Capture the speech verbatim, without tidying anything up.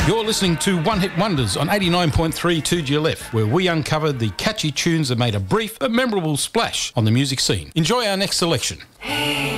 You're listening to One Hit Wonders on eighty-nine point three two G L F, where we uncovered the catchy tunes that made a brief but memorable splash on the music scene. Enjoy our next selection.